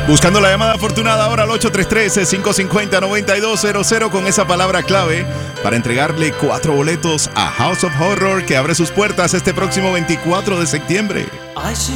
Buscando la llamada afortunada ahora al 833-550-9200 con esa palabra clave para entregarle 4 boletos a House of Horror, que abre sus puertas este próximo 24 de septiembre.